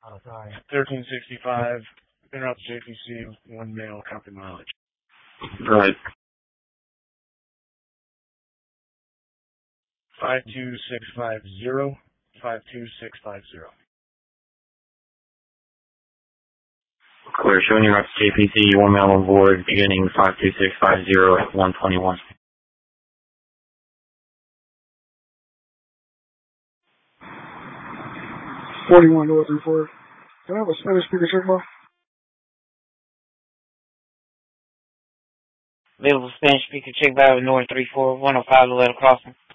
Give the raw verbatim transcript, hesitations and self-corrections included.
Oh, sorry. thirteen sixty-five, interrupt J P C, one male, copy mileage. Right. five two six five zero, five two six five zero. Clear, showing you route to J P C, one male on board, beginning five two six five zero at one twenty-one. forty-one, North three four. Can I have a Spanish speaker check, bro? Available Spanish speaker check by North three four, one oh five Loretta Crossing.